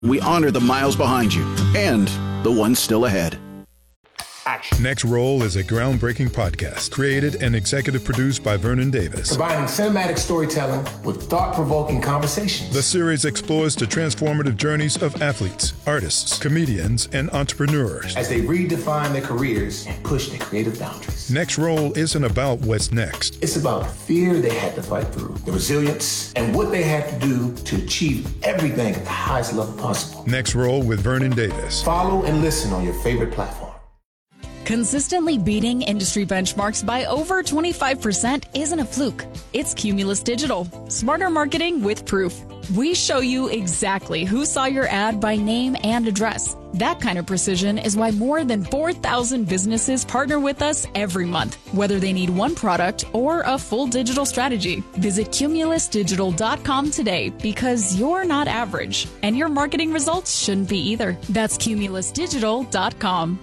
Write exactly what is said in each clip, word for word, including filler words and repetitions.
We honor the miles behind you and the ones still ahead. Action. Next Roll is a groundbreaking podcast created and executive produced by Vernon Davis. Combining cinematic storytelling with thought-provoking conversations. The series explores the transformative journeys of athletes, artists, comedians, and entrepreneurs as they redefine their careers and push their creative boundaries. Next Roll isn't about what's next. It's about the fear they had to fight through, the resilience, and what they had to do to achieve everything at the highest level possible. Next Roll with Vernon Davis. Follow and listen on your favorite platform. Consistently beating industry benchmarks by over twenty-five percent isn't a fluke. It's Cumulus Digital. Smarter marketing with proof. We show you exactly who saw your ad by name and address. That kind of precision is why more than four thousand businesses partner with us every month, whether they need one product or a full digital strategy. Visit cumulus digital dot com today because you're not average, and your marketing results shouldn't be either. That's cumulus digital dot com.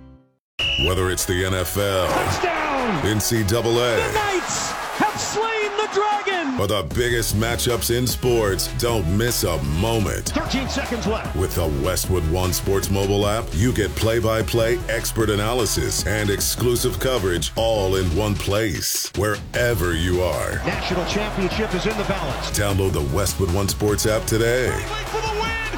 Whether it's the N F L, touchdown, N C double A, the Knights have slain the dragon, or the biggest matchups in sports, don't miss a moment. thirteen seconds left. With the Westwood One Sports mobile app, you get play-by-play expert analysis and exclusive coverage all in one place, wherever you are. National championship is in the balance. Download the Westwood One Sports app today. For the win.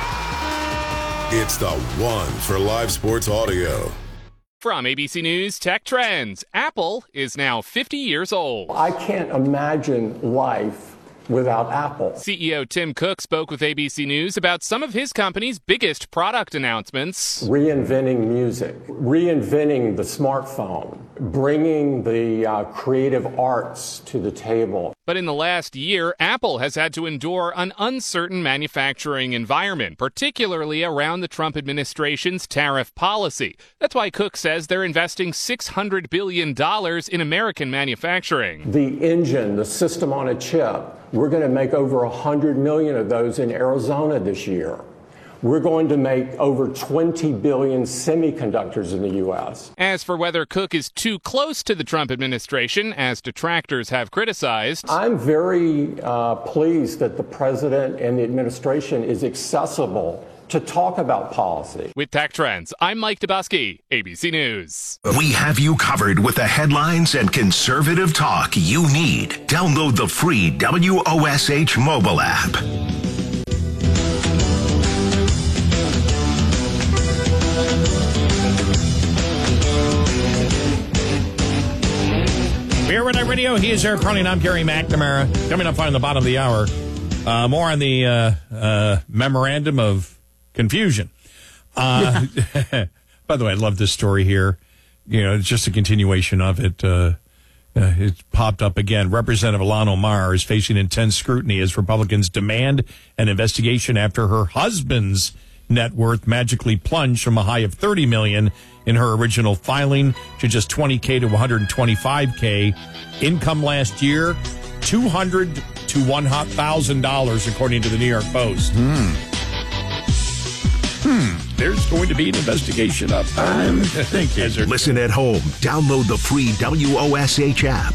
Yeah! It's the one for live sports audio. From A B C News Tech Trends, Apple is now fifty years old. I can't imagine life without Apple. C E O Tim Cook spoke with A B C News about some of his company's biggest product announcements. Reinventing music, reinventing the smartphone, bringing the uh, creative arts to the table. But in the last year, Apple has had to endure an uncertain manufacturing environment, particularly around the Trump administration's tariff policy. That's why Cook says they're investing six hundred billion dollars in American manufacturing. The engine, the system on a chip, we're going to make over one hundred million of those in Arizona this year. We're going to make over twenty billion semiconductors in the U S. As for whether Cook is too close to the Trump administration, as detractors have criticized, I'm very uh, pleased that the president and the administration is accessible to talk about policy. With Tech Trends, I'm Mike Dubusky, A B C News. We have you covered with the headlines and conservative talk you need. Download the free W O S H mobile app. Beer Red Eye Radio, he is Eric Carney, I'm Gary McNamara. Coming up on the bottom of the hour, uh, more on the uh, uh, memorandum of confusion. Uh, by the way, I love this story here. You know, it's just a continuation of it. Uh, uh, it popped up again. Representative Ilhan Omar is facing intense scrutiny as Republicans demand an investigation after her husband's net worth magically plunged from a high of thirty million dollars in her original filing to just twenty thousand to one hundred twenty-five thousand. Income last year, two hundred to one thousand dollars, according to the New York Post. Hmm. Hmm. There's going to be an investigation up. I'm thinking. Listen at home. Download the free W O S H app.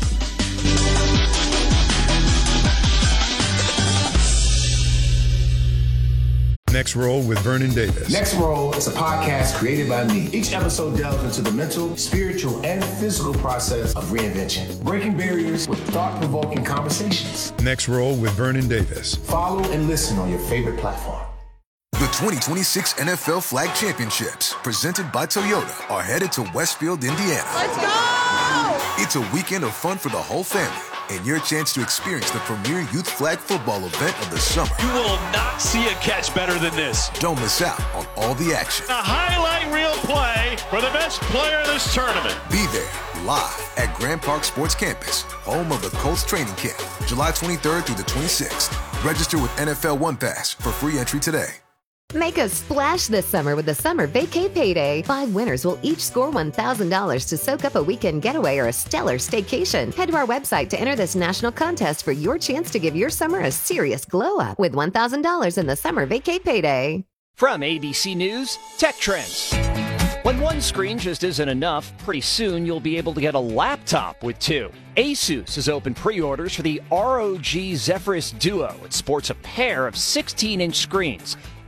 Next Roll with Vernon Davis. Next Roll is a podcast created by me. Each episode delves into the mental, spiritual, and physical process of reinvention, breaking barriers with thought-provoking conversations. Next Roll with Vernon Davis. Follow and listen on your favorite platform. The twenty twenty-six N F L Flag Championships, presented by Toyota, are headed to Westfield, Indiana. Let's go! It's a weekend of fun for the whole family, and your chance to experience the premier youth flag football event of the summer. You will not see a catch better than this. Don't miss out on all the action. A highlight reel play for the best player of this tournament. Be there live at Grand Park Sports Campus, home of the Colts training camp, July twenty-third through the twenty-sixth. Register with N F L One Pass for free entry today. Make a splash this summer with the Summer Vacay Payday. Five winners will each score one thousand dollars to soak up a weekend getaway or a stellar staycation. Head to our website to enter this national contest for your chance to give your summer a serious glow-up with one thousand dollars in the Summer Vacay Payday. From A B C News, Tech Trends. When one screen just isn't enough, pretty soon you'll be able to get a laptop with two. Asus has opened pre-orders for the R O G Zephyrus Duo. It sports a pair of sixteen-inch screens,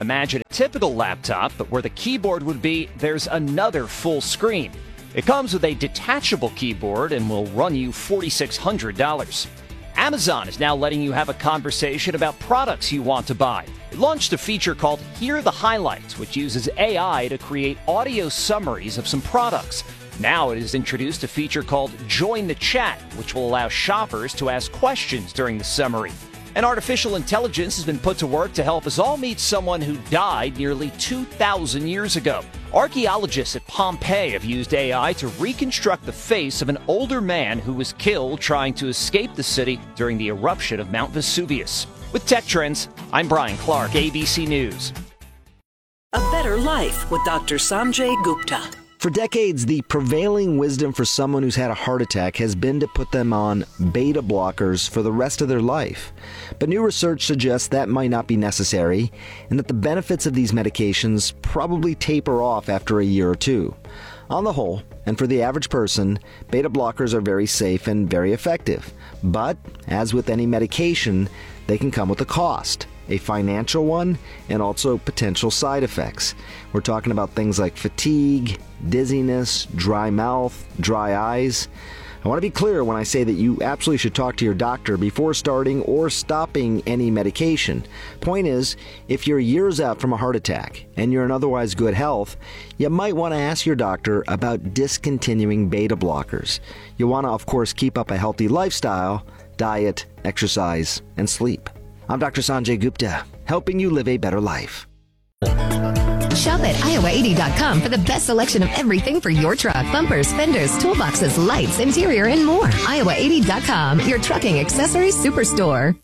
Imagine a typical laptop, but where the keyboard would be, there's another full screen. It comes with a detachable keyboard and will run you four thousand six hundred dollars. Amazon is now letting you have a conversation about products you want to buy. It launched a feature called Hear the Highlights, which uses A I to create audio summaries of some products. Now it has introduced a feature called Join the Chat, which will allow shoppers to ask questions during the summary. And artificial intelligence has been put to work to help us all meet someone who died nearly two thousand years ago. Archaeologists at Pompeii have used A I to reconstruct the face of an older man who was killed trying to escape the city during the eruption of Mount Vesuvius. With Tech Trends, I'm Brian Clark, A B C News. A Better Life with Doctor Sanjay Gupta. For decades, the prevailing wisdom for someone who's had a heart attack has been to put them on beta blockers for the rest of their life. But new research suggests that might not be necessary, and that the benefits of these medications probably taper off after a year or two. On the whole, and for the average person, beta blockers are very safe and very effective. But, as with any medication, they can come with a cost. A financial one, and also potential side effects. We're talking about things like fatigue, dizziness, dry mouth, dry eyes. I want to be clear when I say that you absolutely should talk to your doctor before starting or stopping any medication. Point is, if you're years out from a heart attack and you're in otherwise good health, you might want to ask your doctor about discontinuing beta blockers. You want to, of course, keep up a healthy lifestyle, diet, exercise, and sleep. I'm Doctor Sanjay Gupta, helping you live a better life. Shop at Iowa eighty dot com for the best selection of everything for your truck. Bumpers, fenders, toolboxes, lights, interior, and more. Iowa eighty dot com, your trucking accessories superstore.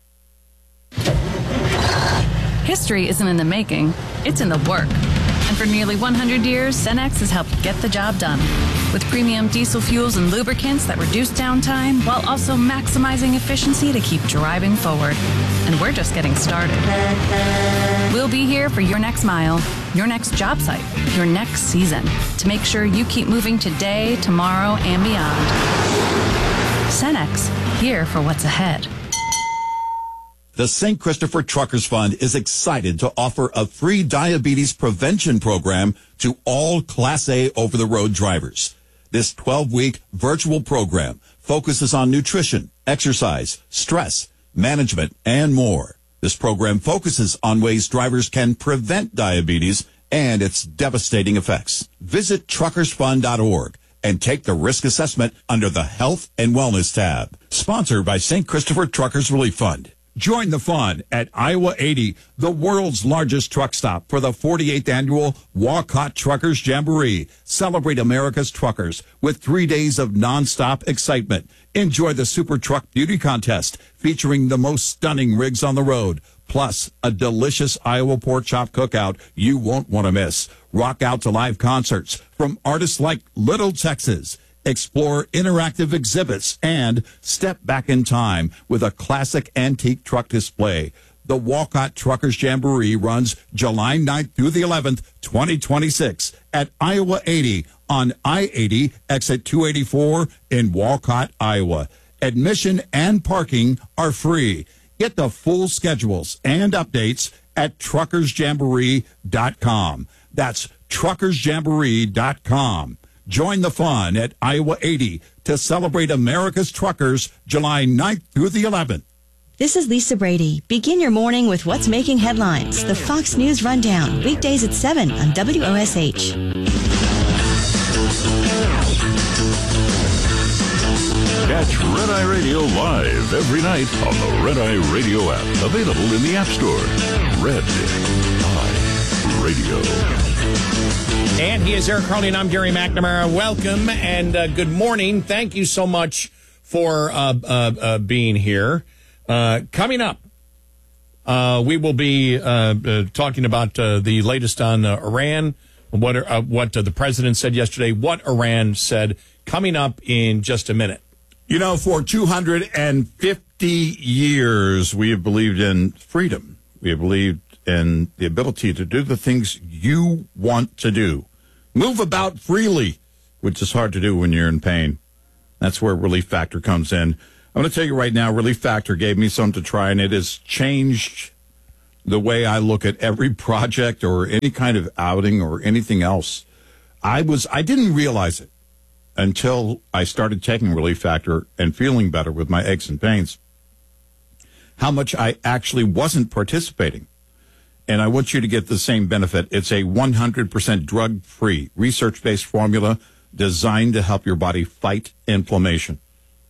History isn't in the making, it's in the work. And for nearly one hundred years, Cenex has helped get the job done. With premium diesel fuels and lubricants that reduce downtime while also maximizing efficiency to keep driving forward. And we're just getting started. We'll be here for your next mile, your next job site, your next season, to make sure you keep moving today, tomorrow, and beyond. Cenex, here for what's ahead. The Saint Christopher Truckers Fund is excited to offer a free diabetes prevention program to all Class A over-the-road drivers. This twelve-week virtual program focuses on nutrition, exercise, stress, management, and more. This program focuses on ways drivers can prevent diabetes and its devastating effects. Visit truckers fund dot org and take the risk assessment under the Health and Wellness tab. Sponsored by Saint Christopher Truckers Relief Fund. Join the fun at Iowa eighty, the world's largest truck stop, for the forty-eighth annual Walcott Truckers Jamboree. Celebrate America's truckers with three days of nonstop excitement. Enjoy the Super Truck Beauty Contest featuring the most stunning rigs on the road, plus a delicious Iowa pork chop cookout you won't want to miss. Rock out to live concerts from artists like Little Texas. Explore interactive exhibits and step back in time with a classic antique truck display. The Walcott Truckers Jamboree runs July ninth through the eleventh, twenty twenty-six at Iowa eighty on I eighty, exit two eighty-four in Walcott, Iowa. Admission and parking are free. Get the full schedules and updates at truckers jamboree dot com. That's truckers jamboree dot com. Join the fun at Iowa eighty to celebrate America's truckers July ninth through the eleventh. This is Lisa Brady. Begin your morning with what's making headlines. The Fox News Rundown, weekdays at seven on W O S H. Catch Red Eye Radio live every night on the Red Eye Radio app. Available in the App Store. Red Eye Radio. And he is Eric Carly, and I'm Gary McNamara. Welcome and uh, good morning. Thank you so much for uh, uh, uh, being here. Uh, coming up, uh, we will be uh, uh, talking about uh, the latest on uh, Iran, what uh, what uh, the president said yesterday, what Iran said, coming up in just a minute. You know, for two hundred fifty years, we have believed in freedom. We have believed in the ability to do the things you want to do. Move about freely, which is hard to do when you're in pain. That's where Relief Factor comes in. I'm going to tell you right now, Relief Factor gave me something to try, and it has changed the way I look at every project or any kind of outing or anything else. I was I didn't realize it until I started taking Relief Factor and feeling better with my aches and pains, how much I actually wasn't participating. And I want you to get the same benefit. It's a one hundred percent drug-free, research-based formula designed to help your body fight inflammation.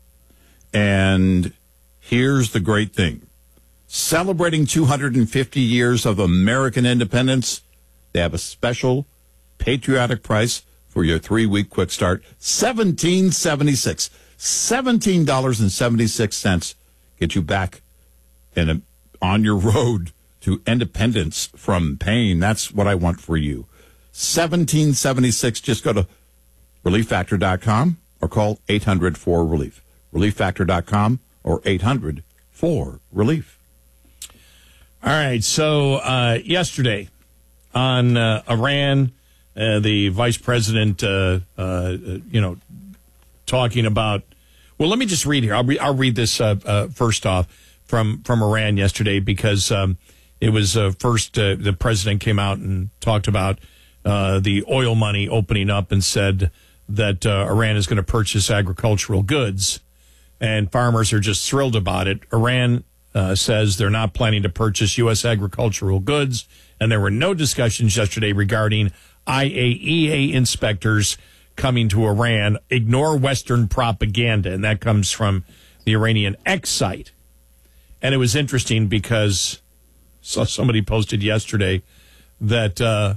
And here's the great thing. Celebrating two hundred fifty years of American independence, they have a special patriotic price for your three-week quick start, seventeen seventy-six. seventeen dollars and seventy-six cents. Get you back in a, on your road to independence from pain. That's what I want for you. seventeen seventy-six. Just go to relief factor dot com or call eight hundred four relief. relief factor dot com or eight hundred four relief. All right, so uh, yesterday on uh, Iran, uh, the vice president, uh, uh, you know, talking about. Well, let me just read here. I'll, re- I'll read this uh, uh, first off from from Iran yesterday because um, it was uh, first uh, the president came out and talked about uh, the oil money opening up and said that uh, Iran is going to purchase agricultural goods, and farmers are just thrilled about it. Iran Uh, says they're not planning to purchase U S agricultural goods, and there were no discussions yesterday regarding I A E A inspectors coming to Iran. Ignore Western propaganda, and that comes from the Iranian X site. And it was interesting because so somebody posted yesterday that, uh,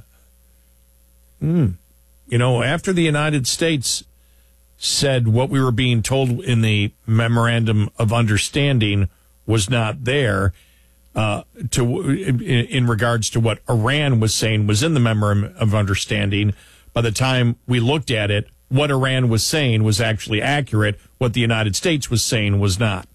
mm, you know, after the United States said what we were being told in the Memorandum of Understanding was not there uh, to in, in regards to what Iran was saying was in the Memorandum of Understanding. By the time we looked at it, what Iran was saying was actually accurate. What the United States was saying was not.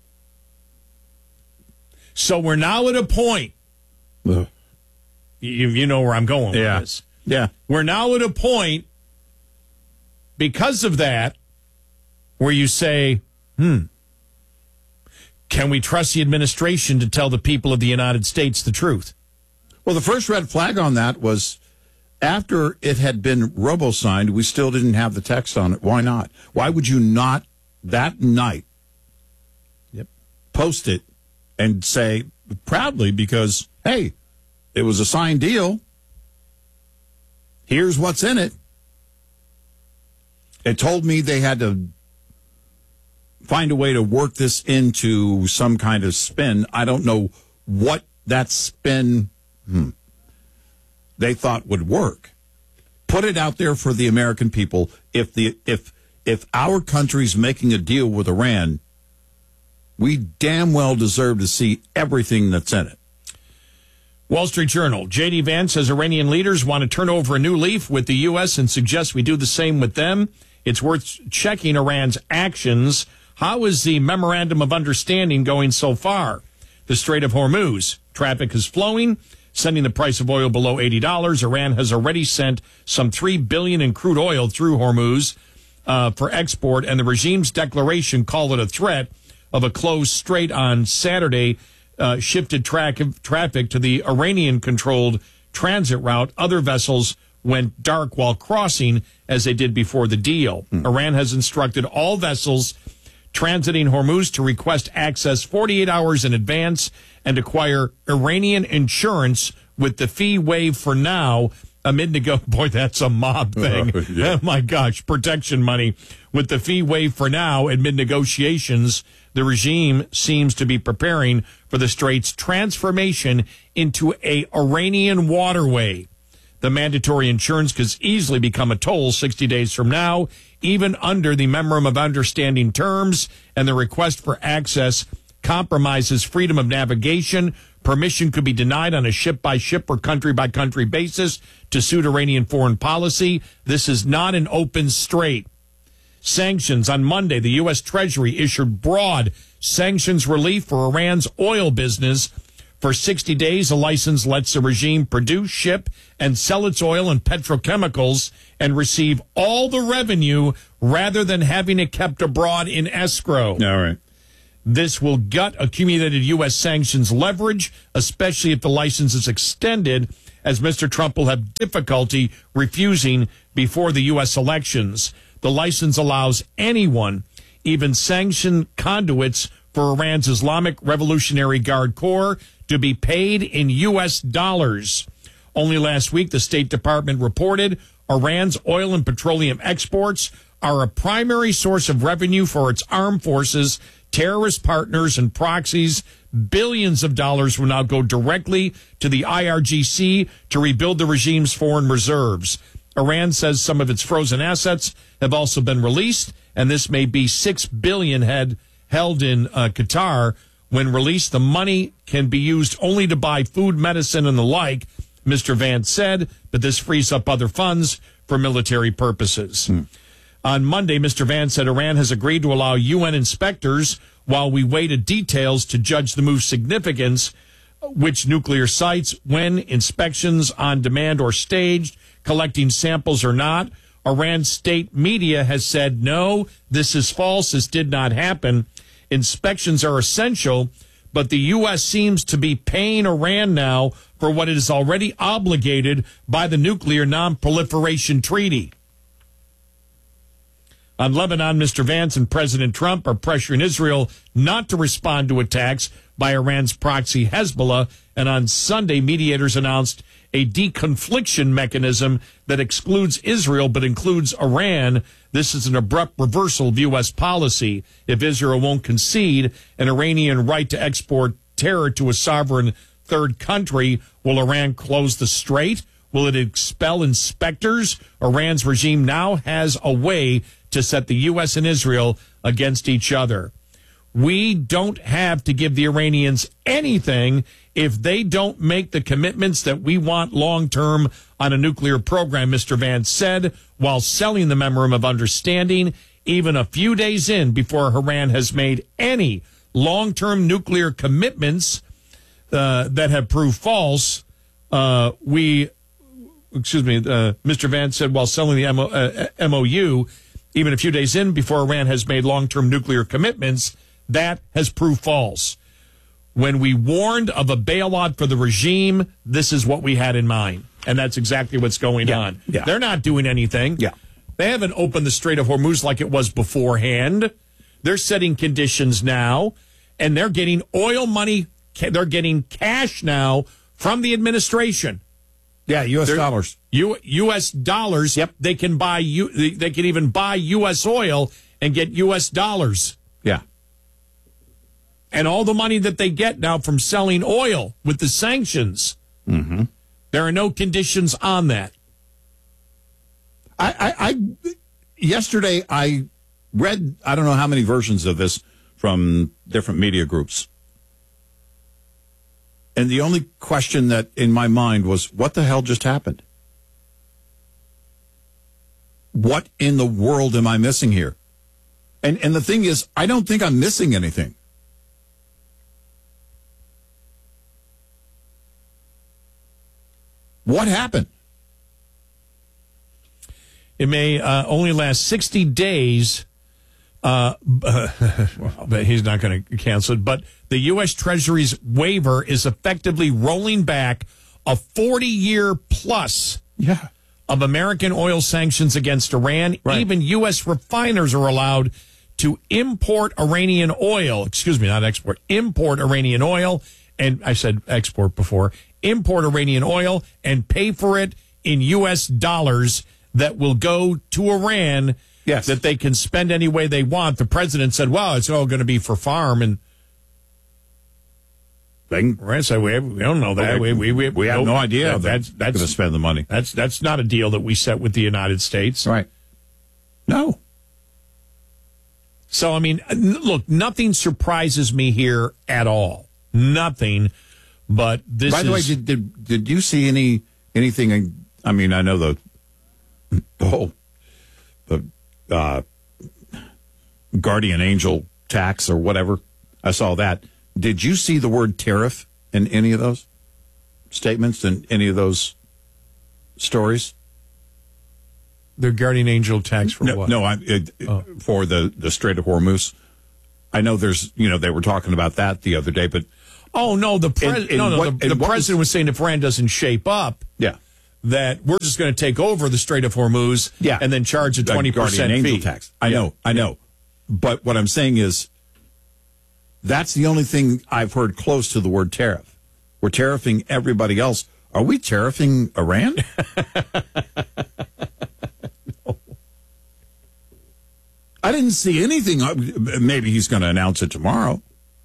So we're now at a point. Ugh. You, you know where I'm going with yeah. this. Yeah. We're now at a point because of that where you say, hmm, can we trust the administration to tell the people of the United States the truth? Well, the first red flag on that was after it had been robo-signed, we still didn't have the text on it. Why not? Why would you not that night yep. post it and say proudly because, hey, it was a signed deal. Here's what's in it. It told me they had to find a way to work this into some kind of spin. I don't know what that spin hmm, they thought would work. Put it out there for the American people. If the if if our country's making a deal with Iran, we damn well deserve to see everything that's in it. Wall Street Journal. J D. Vance says Iranian leaders want to turn over a new leaf with the U S and suggests we do the same with them. It's worth checking Iran's actions. How is the Memorandum of Understanding going so far? The Strait of Hormuz. Traffic is flowing, sending the price of oil below eighty dollars. Iran has already sent some three billion dollars in crude oil through Hormuz uh, for export, and the regime's declaration called it a threat of a closed strait on Saturday, uh, shifted track traffic to the Iranian-controlled transit route. Other vessels went dark while crossing, as they did before the deal. Hmm. Iran has instructed all vessels transiting Hormuz to request access forty-eight hours in advance and acquire Iranian insurance with the fee waived for now amid nego- boy, that's a mob thing. Uh, yeah. Oh my gosh, protection money with the fee waived for now amid negotiations. The regime seems to be preparing for the strait's transformation into a Iranian waterway. The mandatory insurance could easily become a toll sixty days from now, even under the Memorandum of Understanding terms, and the request for access compromises freedom of navigation. Permission could be denied on a ship-by-ship or country-by-country basis to suit Iranian foreign policy. This is not an open strait. Sanctions. On Monday, the U S. Treasury issued broad sanctions relief for Iran's oil business. For sixty days, a license lets the regime produce, ship, and sell its oil and petrochemicals and receive all the revenue rather than having it kept abroad in escrow. All right. This will gut accumulated U S sanctions leverage, especially if the license is extended, as Mister Trump will have difficulty refusing before the U S elections. The license allows anyone, even sanctioned conduits for Iran's Islamic Revolutionary Guard Corps, to be paid in U S dollars. Only last week, the State Department reported Iran's oil and petroleum exports are a primary source of revenue for its armed forces, terrorist partners, and proxies. Billions of dollars will now go directly to the I R G C to rebuild the regime's foreign reserves. Iran says some of its frozen assets have also been released, and this may be six billion dollars head held in uh, Qatar. When released, the money can be used only to buy food, medicine, and the like, Mister Vance said, but this frees up other funds for military purposes. Hmm. On Monday, Mister Vance said Iran has agreed to allow U N inspectors, while we waited details to judge the move's significance, which nuclear sites, when inspections on demand or staged, collecting samples or not. Iran's state media has said, no, this is false. This did not happen. Inspections are essential, but the U S seems to be paying Iran now for what it is already obligated by the Nuclear Non-Proliferation Treaty. On Lebanon, Mister Vance and President Trump are pressuring Israel not to respond to attacks by Iran's proxy Hezbollah. And on Sunday, mediators announced a deconfliction mechanism that excludes Israel but includes Iran. This is an abrupt reversal of U S policy. If Israel won't concede an Iranian right to export terror to a sovereign third country, will Iran close the strait? Will it expel inspectors? Iran's regime now has a way to set the U S and Israel against each other. We don't have to give the Iranians anything if they don't make the commitments that we want long-term on a nuclear program, Mister Vance said, while selling the Memorandum of Understanding even a few days in before Iran has made any long-term nuclear commitments uh, that have proved false. Uh, we, excuse me, uh, Mister Vance said while selling the M O, uh, M O U, even a few days in before Iran has made long-term nuclear commitments, that has proved false. When we warned of a bailout for the regime, this is what we had in mind. And that's exactly what's going yeah, on. Yeah. They're not doing anything. Yeah. They haven't opened the Strait of Hormuz like it was beforehand. They're setting conditions now, and they're getting oil money. They're getting cash now from the administration. Yeah, U S They're, dollars. U, U S dollars. Yep. They can buy. U, they can even buy U S oil and get U S dollars. Yeah. And all the money that they get now from selling oil with the sanctions, mm-hmm. there are no conditions on that. I, I, I, yesterday I read, I don't know how many versions of this from different media groups. And the only question that in my mind was, what the hell just happened? What in the world am I missing here? And and the thing is, I don't think I'm missing anything. What happened? It may uh, only last sixty days. Uh, but he's not going to cancel it. But the U S Treasury's waiver is effectively rolling back a forty-year plus yeah. of American oil sanctions against Iran. Right. Even U S refiners are allowed to import Iranian oil. Excuse me, not export. Import Iranian oil. And I said export before. Import Iranian oil and pay for it in U S dollars that will go to Iran. Yes. That they can spend any way they want. The president said, well, it's all going to be for farm. And Iran said, we, we don't know that. Okay. We, we, we, we have nope. no idea that, that's, that's going to spend the money. That's, that's not a deal that we set with the United States. Right. No. So, I mean, look, nothing surprises me here at all. Nothing. But this By the is, way, did, did did you see any anything? I mean, I know the the whole the uh, guardian angel tax or whatever. I saw that. Did you see the word tariff in any of those statements and any of those stories? The guardian angel tax for no, what? No, I, it, oh. for the, the Strait of Hormuz. I know there's, you know, they were talking about that the other day, but oh no, the pres- in, in no, no, what, the, the president was, was saying if Iran doesn't shape up, yeah, that we're just going to take over the Strait of Hormuz, yeah. and then charge a twenty percent Guardian fee. Angel tax. I yeah. know, I know, but what I'm saying is, that's the only thing I've heard close to the word tariff. We're tariffing everybody else. Are we tariffing Iran? No. I didn't see anything. Maybe he's going to announce it tomorrow.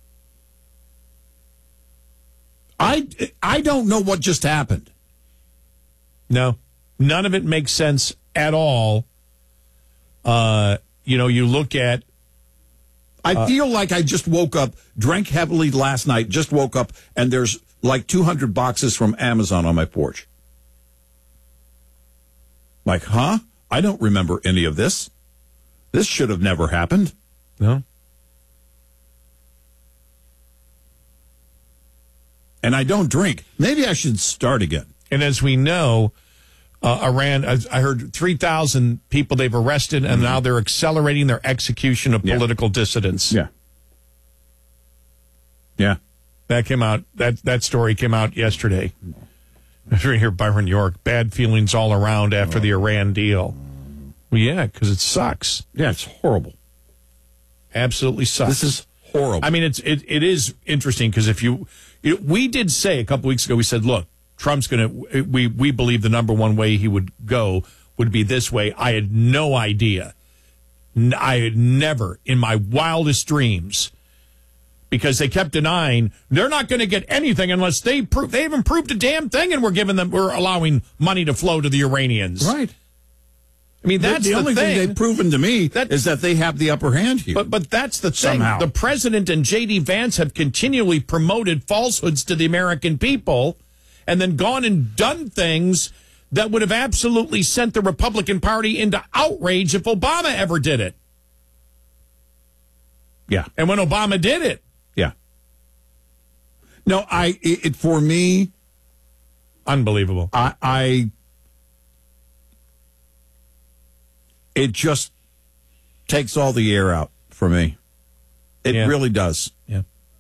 I, I don't know what just happened. No, none of it makes sense at all. Uh, you know, you look at. I uh, feel like I just woke up, drank heavily last night, just woke up, and there's like two hundred boxes from Amazon on my porch. Like, huh? I don't remember any of this. This should have never happened. No. And I don't drink. Maybe I should start again. And as we know, uh, Iran, I, I heard three thousand people they've arrested, and mm-hmm. now they're accelerating their execution of yeah. political dissidents. Yeah. Yeah. That came out, that, that story came out yesterday. I was reading here, Byron York, bad feelings all around after oh. the Iran deal. Well, yeah, because it sucks. Yeah, it's horrible. Absolutely sucks. This is horrible. I mean, it's it, it is interesting because if you, you know, we did say a couple weeks ago, we said, look, Trump's going to, we, we believe the number one way he would go would be this way. I had no idea. I had never in my wildest dreams, because they kept denying they're not going to get anything unless they prove, they haven't proved a damn thing, and we're giving them, we're allowing money to flow to the Iranians. Right. I mean, that's the, the, the only thing. thing they've proven to me that, is that they have the upper hand here. But but that's the thing. Somehow. The president and J D Vance have continually promoted falsehoods to the American people and then gone and done things that would have absolutely sent the Republican Party into outrage if Obama ever did it. Yeah. And when Obama did it. Yeah. No, I, it, it for me. Unbelievable. I, I, it just takes all the air out for me. It yeah. really does. Yeah.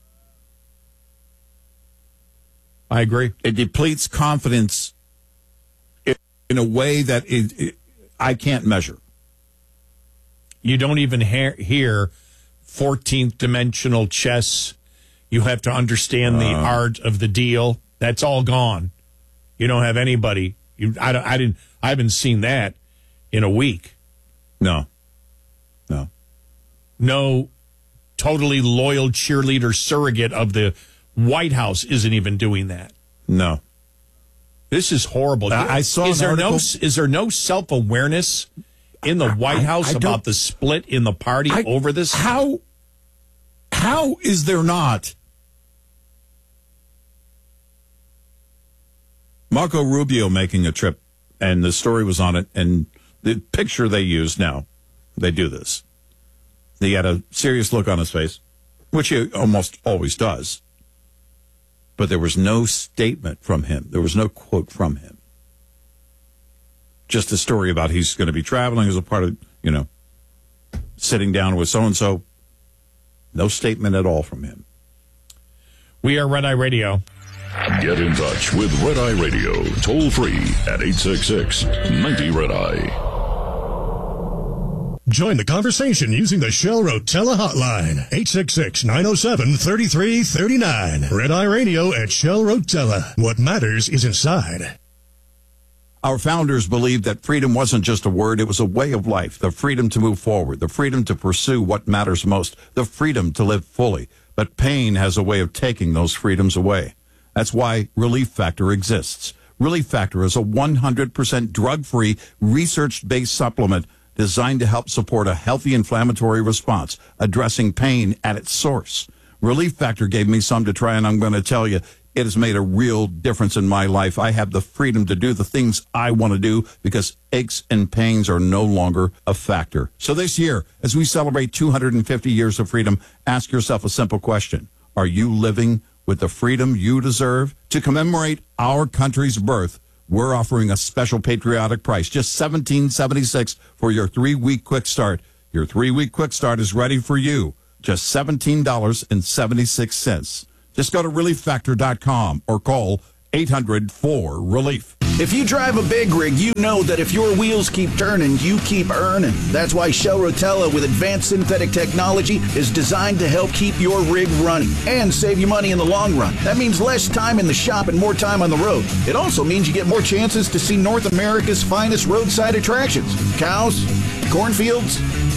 I agree. It depletes confidence in, in a way that it, it, I can't measure. You don't even hear, hear fourteenth dimensional chess. You have to understand the uh, art of the deal. That's all gone. You don't have anybody. You, I, don't, I didn't. I haven't seen that in a week. No. No. No totally loyal cheerleader surrogate of the White House isn't even doing that. No. This is horrible. Uh, I saw is an there article. no is there no self-awareness in the White I, House I about the split in the party I, over this? How how is there not? Marco Rubio making a trip, and the story was on it, and the picture they use now, they do this. He had a serious look on his face, which he almost always does. But there was no statement from him. There was no quote from him. Just a story about he's going to be traveling as a part of, you know, sitting down with so-and-so. No statement at all from him. We are Red Eye Radio. Get in touch with Red Eye Radio, toll free at eight six six, ninety, Red Eye. Join the conversation using the Shell Rotella hotline, eight six six, nine oh seven, three three three nine. Red Eye Radio at Shell Rotella. What matters is inside. Our founders believed that freedom wasn't just a word, it was a way of life. The freedom to move forward, the freedom to pursue what matters most, the freedom to live fully. But pain has a way of taking those freedoms away. That's why Relief Factor exists. Relief Factor is a one hundred percent drug-free, research-based supplement designed to help support a healthy inflammatory response, addressing pain at its source. Relief Factor gave me some to try, and I'm going to tell you, it has made a real difference in my life. I have the freedom to do the things I want to do because aches and pains are no longer a factor. So this year, as we celebrate two hundred fifty years of freedom, ask yourself a simple question. Are you living with the freedom you deserve? To commemorate our country's birth, we're offering a special patriotic price, just seventeen seventy-six for your three-week quick start. Your three-week quick start is ready for you. just seventeen dollars and seventy-six cents. Just go to relief factor dot com or call eight hundred four relief. If you drive a big rig, you know that if your wheels keep turning, you keep earning. That's why Shell Rotella with advanced synthetic technology is designed to help keep your rig running and save you money in the long run. That means less time in the shop and more time on the road. It also means you get more chances to see North America's finest roadside attractions. Cows, cornfields,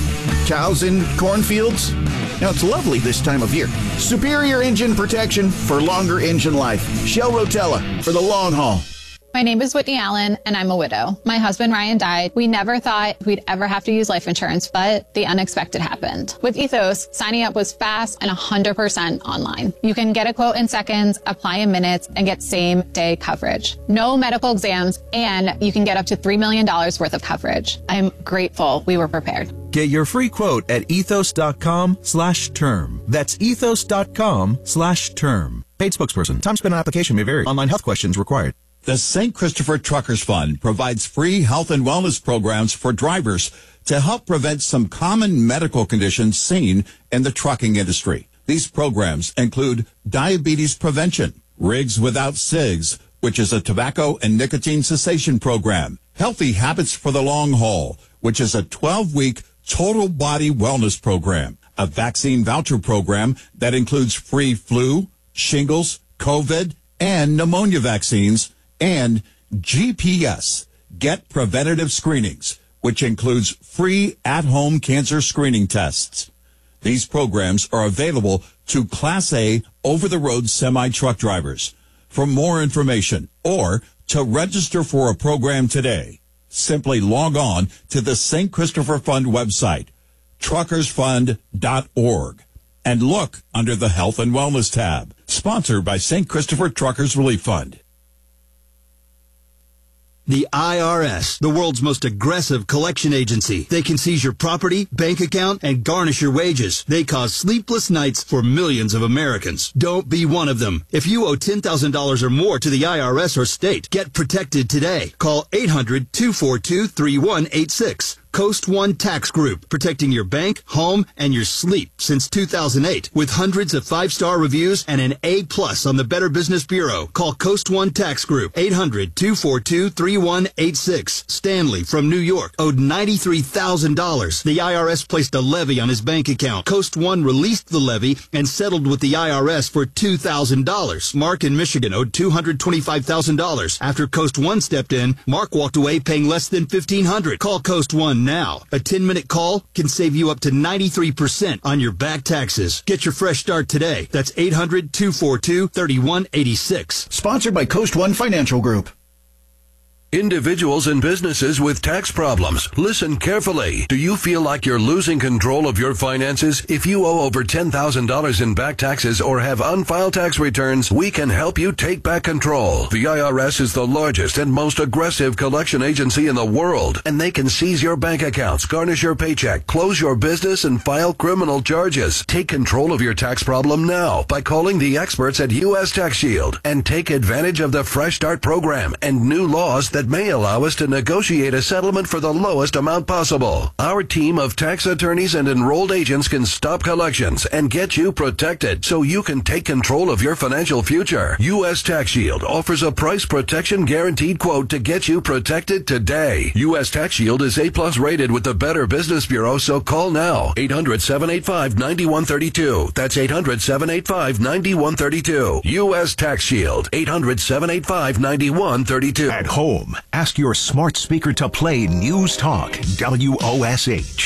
cows in cornfields. Now, it's lovely this time of year. Superior engine protection for longer engine life. Shell Rotella for the long haul. My name is Whitney Allen, and I'm a widow. My husband, Ryan, died. We never thought we'd ever have to use life insurance, but the unexpected happened. With Ethos, signing up was fast and one hundred percent online. You can get a quote in seconds, apply in minutes, and get same-day coverage. No medical exams, and you can get up to three million dollars worth of coverage. I'm grateful we were prepared. Get your free quote at ethos.com slash term. That's ethos.com slash term. Paid spokesperson. Time spent on application may vary. Online health questions required. The Saint Christopher Truckers Fund provides free health and wellness programs for drivers to help prevent some common medical conditions seen in the trucking industry. These programs include diabetes prevention, Rigs Without Cigs, which is a tobacco and nicotine cessation program, Healthy Habits for the Long Haul, which is a twelve-week total body wellness program, a vaccine voucher program that includes free flu, shingles, COVID, and pneumonia vaccines, and G P S, Get Preventative Screenings, which includes free at-home cancer screening tests. These programs are available to Class A over-the-road semi-truck drivers. For more information or to register for a program today, simply log on to the Saint Christopher Fund website, truckers fund dot org, and look under the Health and Wellness tab. Sponsored by Saint Christopher Truckers Relief Fund. The I R S, the world's most aggressive collection agency. They can seize your property, bank account, and garnish your wages. They cause sleepless nights for millions of Americans. Don't be one of them. If you owe ten thousand dollars or more to the I R S or state, get protected today. Call eight hundred, two four two, three one eight six. Coast One Tax Group, protecting your bank, home, and your sleep since two thousand eight. With hundreds of five-star reviews and an A plus on the Better Business Bureau. Call Coast One Tax Group, eight hundred, two four two, three one eight six. Stanley from New York owed ninety-three thousand dollars. The I R S placed a levy on his bank account. Coast One released the levy and settled with the I R S for two thousand dollars. Mark in Michigan owed two hundred twenty-five thousand dollars. After Coast One stepped in, Mark walked away paying less than fifteen hundred dollars. Call Coast One now. A ten-minute call can save you up to ninety-three percent on your back taxes. Get your fresh start today. That's eight hundred, two four two, three one eight six. Sponsored by Coast One Financial Group. Individuals and businesses with tax problems, listen carefully. Do you feel like you're losing control of your finances? If you owe over ten thousand dollars in back taxes or have unfiled tax returns, we can help you take back control. The I R S is the largest and most aggressive collection agency in the world, and they can seize your bank accounts, garnish your paycheck, close your business, and file criminal charges. Take control of your tax problem now by calling the experts at U S Tax Shield and take advantage of the Fresh Start program and new laws that may allow us to negotiate a settlement for the lowest amount possible. Our team of tax attorneys and enrolled agents can stop collections and get you protected so you can take control of your financial future. U S Tax Shield offers a price protection guaranteed quote to get you protected today. U S Tax Shield is A plus rated with the Better Business Bureau, so call now. eight hundred, seven eight five, nine one three two. That's eight hundred, seven eight five, nine one three two. U S Tax Shield. eight hundred, seven eight five, nine one three two. At home, ask your smart speaker to play News Talk W O S H.